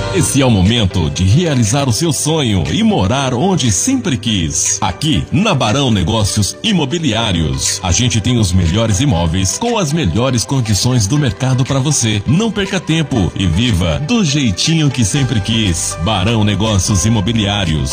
Esse é o momento de realizar o seu sonho e morar onde sempre quis. Aqui, na Barão Negócios Imobiliários, a gente tem os melhores imóveis com as melhores condições do mercado para você. Não perca tempo e viva do jeitinho que sempre quis. Barão Negócios Imobiliários.